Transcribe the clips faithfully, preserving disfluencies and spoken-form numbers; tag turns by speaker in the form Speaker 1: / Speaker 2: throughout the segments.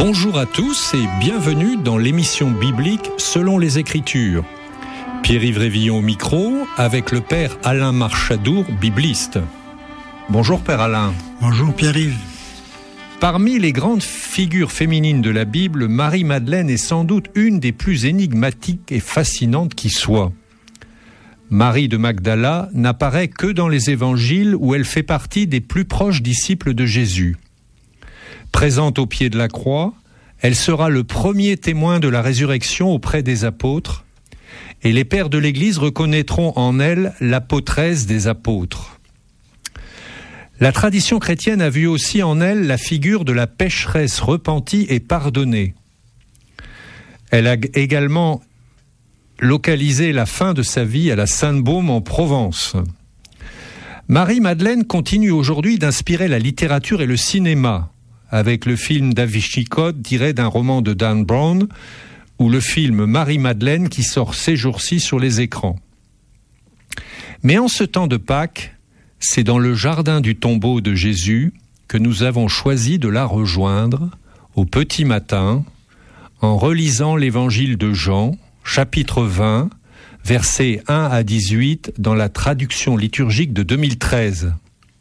Speaker 1: Bonjour à tous et bienvenue dans l'émission biblique Selon les Écritures. Pierre-Yves Révillon au micro avec le Père Alain Marchadour, bibliste. Bonjour Père Alain.
Speaker 2: Bonjour Pierre-Yves.
Speaker 1: Parmi les grandes figures féminines de la Bible, Marie-Madeleine est sans doute une des plus énigmatiques et fascinantes qui soit. Marie de Magdala n'apparaît que dans les évangiles où elle fait partie des plus proches disciples de Jésus. Présente au pied de la croix, elle sera le premier témoin de la résurrection auprès des apôtres, et les pères de l'Église reconnaîtront en elle l'apôtresse des apôtres. La tradition chrétienne a vu aussi en elle la figure de la pécheresse repentie et pardonnée. Elle a également localisé la fin de sa vie à la Sainte-Baume en Provence. Marie-Madeleine continue aujourd'hui d'inspirer la littérature et le cinéma, avec le film Da Vinci Code tiré d'un roman de Dan Brown, ou le film Marie-Madeleine qui sort ces jours-ci sur les écrans. Mais en ce temps de Pâques, c'est dans le jardin du tombeau de Jésus que nous avons choisi de la rejoindre au petit matin en relisant l'évangile de Jean, chapitre vingt, versets un à dix-huit dans la traduction liturgique de deux mille treize.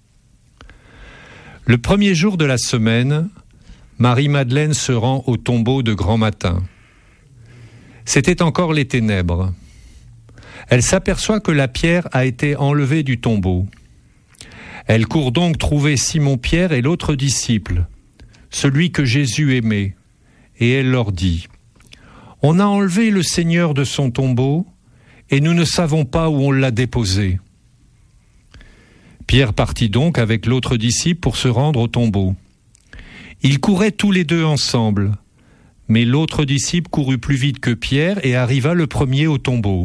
Speaker 1: Le premier jour de la semaine, Marie-Madeleine se rend au tombeau de grand matin. C'était encore les ténèbres. Elle s'aperçoit que la pierre a été enlevée du tombeau. Elle court donc trouver Simon-Pierre et l'autre disciple, celui que Jésus aimait, et elle leur dit : « On a enlevé le Seigneur de son tombeau, et nous ne savons pas où on l'a déposé. » Pierre partit donc avec l'autre disciple pour se rendre au tombeau. Ils couraient tous les deux ensemble, mais l'autre disciple courut plus vite que Pierre et arriva le premier au tombeau.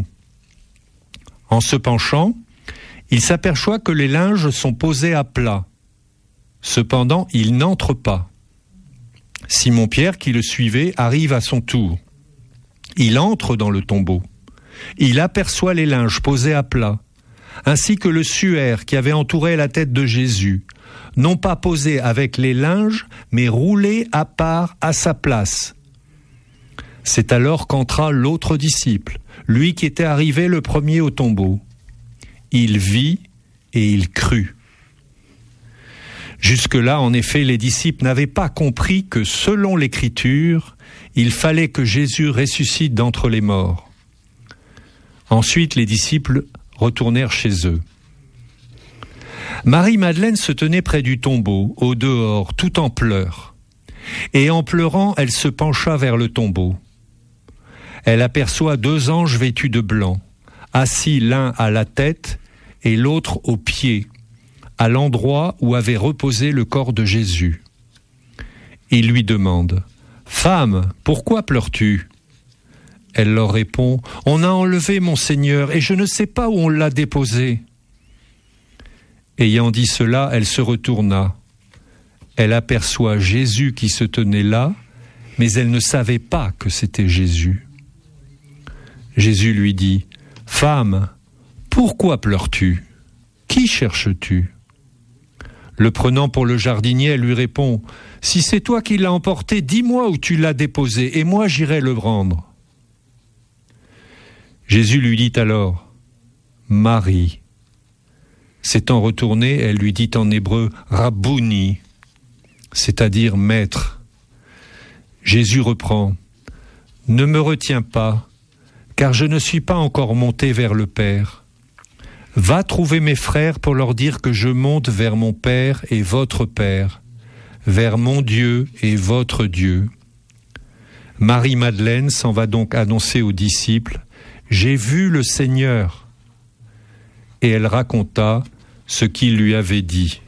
Speaker 1: En se penchant, il s'aperçoit que les linges sont posés à plat. Cependant, il n'entre pas. Simon-Pierre, qui le suivait, arrive à son tour. Il entre dans le tombeau. Il aperçoit les linges posés à plat, ainsi que le suaire qui avait entouré la tête de Jésus, non pas posé avec les linges, mais roulé à part à sa place. C'est alors qu'entra l'autre disciple, lui qui était arrivé le premier au tombeau. Il vit et il crut. Jusque-là, en effet, les disciples n'avaient pas compris que, selon l'Écriture, il fallait que Jésus ressuscite d'entre les morts. Ensuite, les disciples retournèrent chez eux. Marie-Madeleine se tenait près du tombeau, au dehors, tout en pleurs. Et en pleurant, elle se pencha vers le tombeau. Elle aperçoit deux anges vêtus de blanc, assis l'un à la tête et l'autre aux pieds, à l'endroit où avait reposé le corps de Jésus. Ils lui demandent : « Femme, pourquoi pleures-tu » Elle leur répond : « On a enlevé mon Seigneur et je ne sais pas où on l'a déposé. » Ayant dit cela, elle se retourna. Elle aperçoit Jésus qui se tenait là, mais elle ne savait pas que c'était Jésus. Jésus lui dit : « Femme, pourquoi pleures-tu ? Qui cherches-tu » Le prenant pour le jardinier, elle lui répond : « Si c'est toi qui l'as emporté, dis-moi où tu l'as déposé, et moi j'irai le prendre. » Jésus lui dit alors : « Marie. » S'étant retournée, elle lui dit en hébreu « Rabbouni », c'est-à-dire « maître ». Jésus reprend : « Ne me retiens pas, car je ne suis pas encore monté vers le Père. Va trouver mes frères pour leur dire que je monte vers mon Père et votre Père, vers mon Dieu et votre Dieu. » Marie-Madeleine s'en va donc annoncer aux disciples : « J'ai vu le Seigneur. » Et elle raconta ce qu'il lui avait dit.